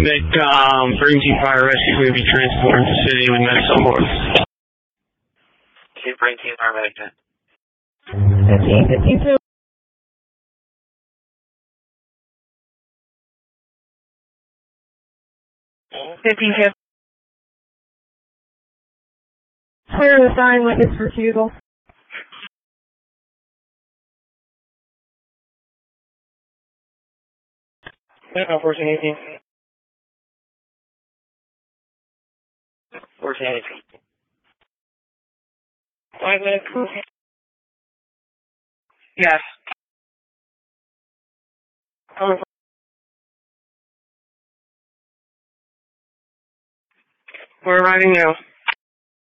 Emergency Fire Rescue will be transported to the city with medical force. Bring Team Paramedic. 1552. Clear the sign witness refusal. No, 1418. 1418. 5 minutes. Yes. We're arriving now.